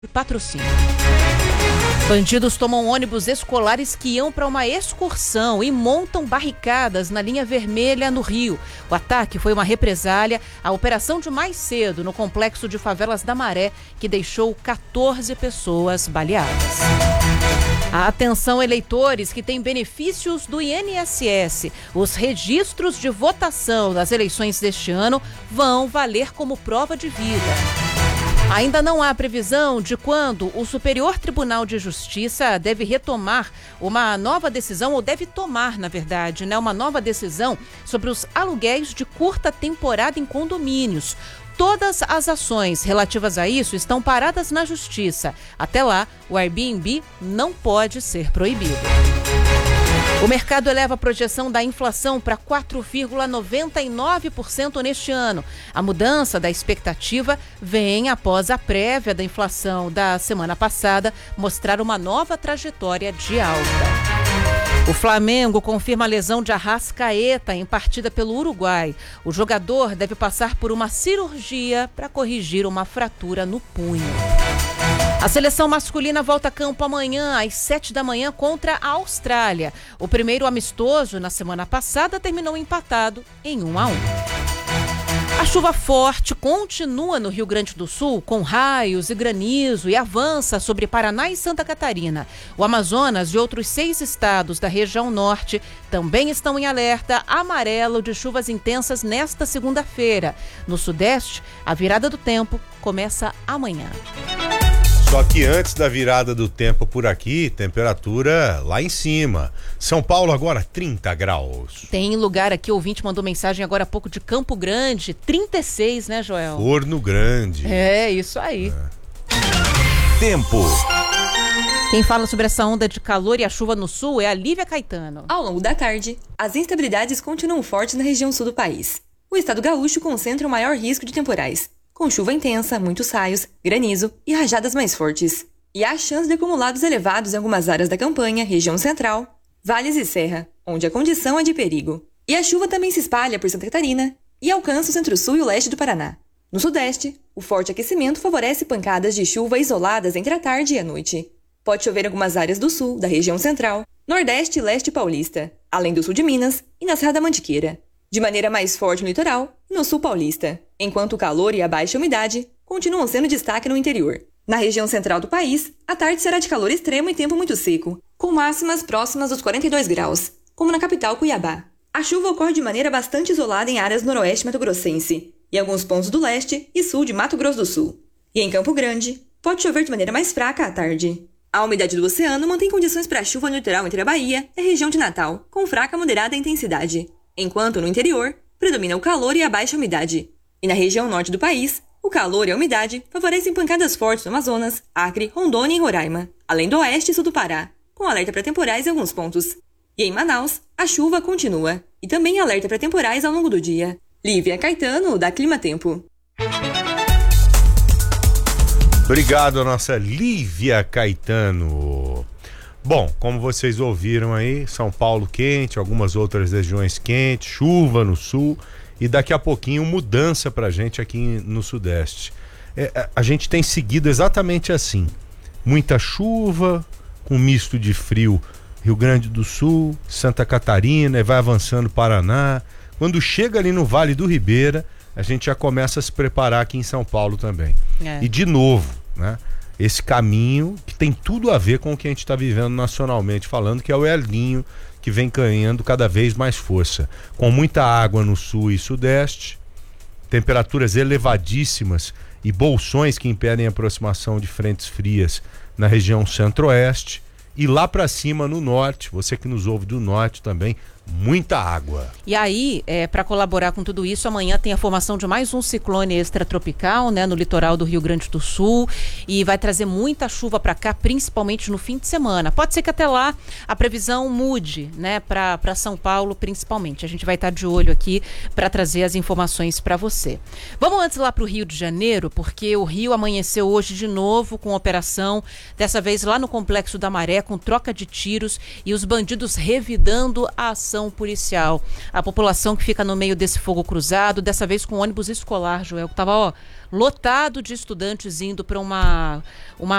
Patrocínio. Bandidos tomam ônibus escolares que iam para uma excursão e montam barricadas na linha vermelha no Rio. O ataque foi uma represália à operação de mais cedo no complexo de favelas da Maré, que deixou 14 pessoas baleadas. Atenção, eleitores que têm benefícios do INSS. Os registros de votação das eleições deste ano vão valer como prova de vida. Ainda não há previsão de quando o Superior Tribunal de Justiça deve retomar uma nova decisão, ou deve tomar, na verdade, uma nova decisão sobre os aluguéis de curta temporada em condomínios. Todas as ações relativas a isso estão paradas na Justiça. Até lá, o Airbnb não pode ser proibido. O mercado eleva a projeção da inflação para 4,99% neste ano. A mudança da expectativa vem após a prévia da inflação da semana passada mostrar uma nova trajetória de alta. O Flamengo confirma a lesão de Arrascaeta em partida pelo Uruguai. O jogador deve passar por uma cirurgia para corrigir uma fratura no punho. A seleção masculina volta a campo amanhã às 7 da manhã contra a Austrália. O primeiro amistoso na semana passada terminou empatado em 1-1. A chuva forte continua no Rio Grande do Sul, com raios e granizo, e avança sobre Paraná e Santa Catarina. O Amazonas e outros 6 estados da região norte também estão em alerta amarelo de chuvas intensas nesta segunda-feira. No Sudeste, a virada do tempo começa amanhã. Só que antes da virada do tempo por aqui, temperatura lá em cima. São Paulo agora 30 graus. Tem lugar aqui, o ouvinte mandou mensagem agora há pouco de Campo Grande, 36, né, Joel? Forno Grande. É, isso aí. Tempo. Quem fala sobre essa onda de calor e a chuva no sul é a Lívia Caetano. Ao longo da tarde, as instabilidades continuam fortes na região sul do país. O estado gaúcho concentra o maior risco de temporais, com chuva intensa, muitos raios, granizo e rajadas mais fortes. E há chance de acumulados elevados em algumas áreas da campanha, região central, vales e serra, onde a condição é de perigo. E a chuva também se espalha por Santa Catarina e alcança o centro-sul e o leste do Paraná. No sudeste, o forte aquecimento favorece pancadas de chuva isoladas entre a tarde e a noite. Pode chover em algumas áreas do sul, da região central, nordeste e leste paulista, além do sul de Minas e na Serra da Mantiqueira. De maneira mais forte no litoral e no sul paulista, enquanto o calor e a baixa umidade continuam sendo destaque no interior. Na região central do país, a tarde será de calor extremo e tempo muito seco, com máximas próximas dos 42 graus, como na capital Cuiabá. A chuva ocorre de maneira bastante isolada em áreas noroeste mato-grossense e alguns pontos do leste e sul de Mato Grosso do Sul. E em Campo Grande, pode chover de maneira mais fraca à tarde. A umidade do oceano mantém condições para chuva no litoral entre a Bahia e a região de Natal, com fraca a moderada intensidade. Enquanto no interior, predomina o calor e a baixa umidade. E na região norte do país, o calor e a umidade favorecem pancadas fortes no Amazonas, Acre, Rondônia e Roraima, além do oeste e sul do Pará, com alerta para temporais em alguns pontos. E em Manaus, a chuva continua, e também alerta para temporais ao longo do dia. Lívia Caetano, da Clima Tempo. Obrigado, nossa Lívia Caetano. Bom, como vocês ouviram aí, São Paulo quente, algumas outras regiões quentes, chuva no sul e daqui a pouquinho mudança pra gente aqui no Sudeste. A gente tem seguido exatamente assim, muita chuva, com misto de frio, Rio Grande do Sul, Santa Catarina, e vai avançando Paraná. Quando chega ali no Vale do Ribeira, a gente já começa a se preparar aqui em São Paulo também. E de novo, né? Esse caminho que tem tudo a ver com o que a gente está vivendo nacionalmente falando, que é o El Niño, que vem ganhando cada vez mais força. Com muita água no sul e sudeste, temperaturas elevadíssimas e bolsões que impedem a aproximação de frentes frias na região centro-oeste. E lá para cima no norte, você que nos ouve do norte também, muita água. E aí, para colaborar com tudo isso, amanhã tem a formação de mais um ciclone extratropical, né, no litoral do Rio Grande do Sul, e vai trazer muita chuva para cá, principalmente no fim de semana. Pode ser que até lá a previsão mude, né, para São Paulo principalmente. A gente vai estar de olho aqui para trazer as informações para você. Vamos antes lá para o Rio de Janeiro, porque o Rio amanheceu hoje de novo com operação, dessa vez lá no Complexo da Maré, com troca de tiros e os bandidos revidando a ação operação policial. A população que fica no meio desse fogo cruzado, dessa vez com ônibus escolar, Joel, que estava lotado de estudantes indo para uma